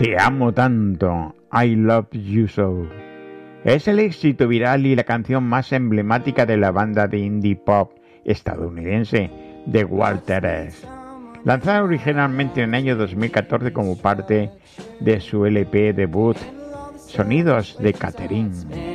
Te amo tanto, I love you so. Es el éxito viral y la canción más emblemática de la banda de indie pop estadounidense The Walters, lanzada originalmente en el año 2014 como parte de su LP debut Sonidos de Catherine.